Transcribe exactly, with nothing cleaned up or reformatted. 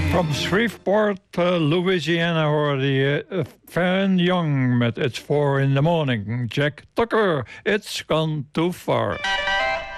From Shreveport, uh, Louisiana hoorde je uh, Van Young met It's Four in the Morning. Jack Tucker, It's Gone Too Far.